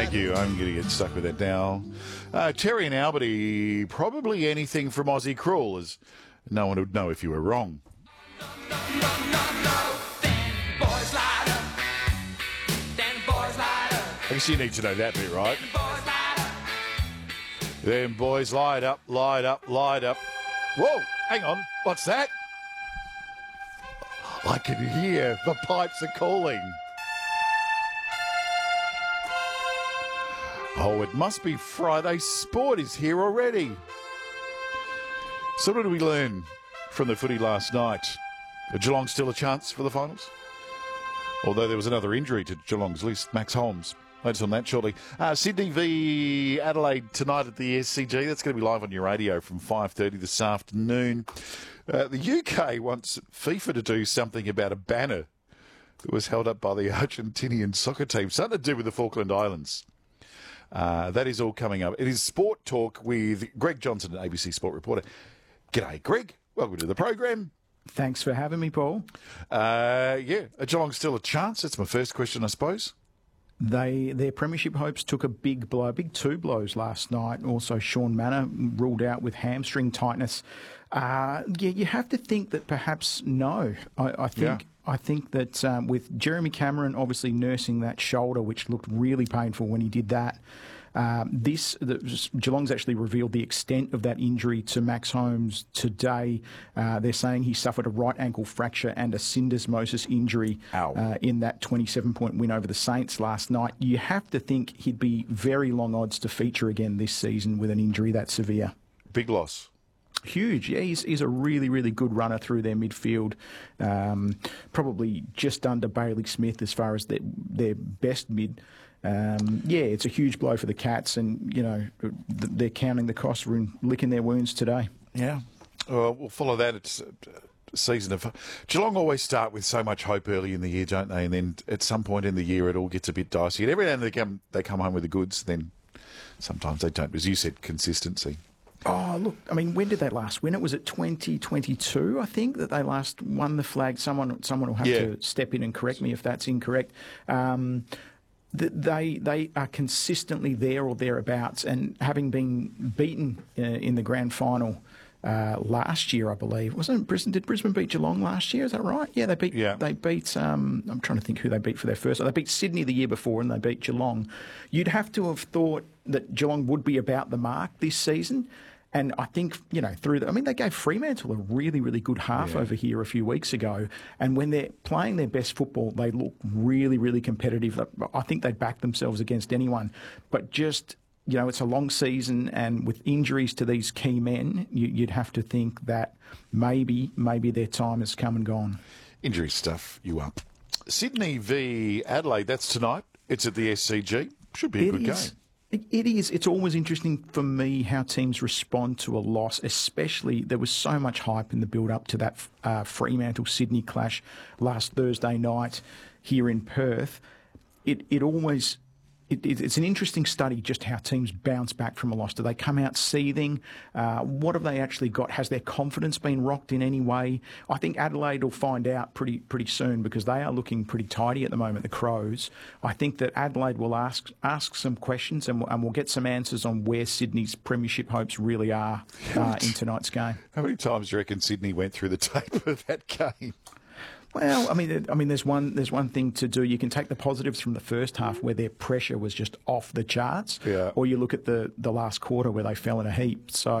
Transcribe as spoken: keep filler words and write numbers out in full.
Thank you. I'm going to get stuck with that now. Uh, Terry and Albany, probably anything from Aussie Cruel, as no one would know if you were wrong. I guess you need to know that bit, right? Them boys light up, light up, light up. Whoa, hang on. What's that? I can hear the pipes are calling. Oh, it must be Friday sport is here already. So what did we learn from the footy last night? Are Geelong still a chance for the finals? Although there was another injury to Geelong's list, Max Holmes. Later on that shortly. Uh, Sydney v Adelaide tonight at the S C G. That's going to be live on your radio from five thirty this afternoon. Uh, the U K wants FIFA to do something about a banner that was held up by the Argentinian soccer team. Something to do with the Falkland Islands. Uh, that is all coming up. It is Sport Talk with Greg Johnson, A B C Sport reporter. G'day, Greg. Welcome to the program. Thanks for having me, Paul. Uh, yeah, are Geelong still a chance? That's my first question, I suppose. They Their premiership hopes took a big blow, big two blows last night. Also, Sean Manor ruled out with hamstring tightness. Uh, yeah, you have to think that perhaps no. I, I think. Yeah. I think that um, with Jeremy Cameron obviously nursing that shoulder, which looked really painful when he did that, um, this the, Geelong's actually revealed the extent of that injury to Max Holmes today. Uh, they're saying he suffered a right ankle fracture and a syndesmosis injury uh, in that twenty-seven point win over the Saints last night. You have to think he'd be very long odds to feature again this season with an injury that severe. Big loss. Huge. Yeah, he's, he's a really, really good runner through their midfield. Um, probably just under Bailey Smith as far as their, their best mid. Um, yeah, it's a huge blow for the Cats, and, you know, they're counting the cost and licking their wounds today. Yeah. Uh, we'll follow that. It's a season of... Geelong always start with so much hope early in the year, don't they? And then at some point in the year, it all gets a bit dicey. And every now and then they come, they come home with the goods, then sometimes they don't. As you said, consistency. Oh, look, I mean, when did they last win? It was at twenty twenty-two, I think, that they last won the flag. Someone someone will have yeah. to step in and correct me if that's incorrect. Um, they they are consistently there or thereabouts, and having been beaten uh, in the grand final uh, last year, I believe, wasn't it Brisbane? Did Brisbane beat Geelong last year? Is that right? Yeah, they beat. Yeah. They beat. Um, I'm trying to think who they beat for their first. They beat Sydney the year before, and they beat Geelong. You'd have to have thought that Geelong would be about the mark this season. And I think, you know, through the, I mean, they gave Fremantle a really, really good half yeah. over here a few weeks ago. And when they're playing their best football, they look really, really competitive. I think they'd back themselves against anyone. But just, you know, it's a long season, and with injuries to these key men, you, you'd have to think that maybe, maybe their time has come and gone. Injury stuff you up. Sydney v Adelaide, that's tonight. It's at the S C G. Should be a It good is. game. It, it is. It's always interesting for me how teams respond to a loss, especially there was so much hype in the build-up to that uh, Fremantle-Sydney clash last Thursday night here in Perth. It, it always... It, it, it's an interesting study just how teams bounce back from a loss. Do they come out seething? Uh, what have they actually got? Has their confidence been rocked in any way? I think Adelaide will find out pretty pretty soon, because they are looking pretty tidy at the moment, the Crows. I think that Adelaide will ask ask some questions, and we'll, and we'll get some answers on where Sydney's premiership hopes really are uh, in tonight's game. How many times do you reckon Sydney went through the tape of that game? Well, I mean, I mean, there's one, there's one thing to do. You can take the positives from the first half, where their pressure was just off the charts, yeah. or you look at the the last quarter where they fell in a heap. So.